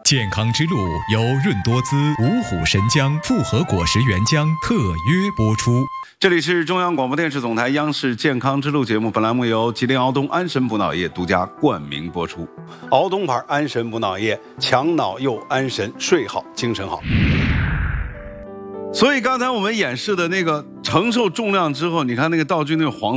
健康之路由润多滋、五虎神姜、复合果实原浆特约播出。 这里是中央广播电视总台央视健康之路节目，本栏目由吉林敖东安神补脑液独家冠名播出。敖东牌安神补脑液，强脑又安神，睡好精神好。所以刚才我们演示的那个承受重量之后，你看那个道具那个黄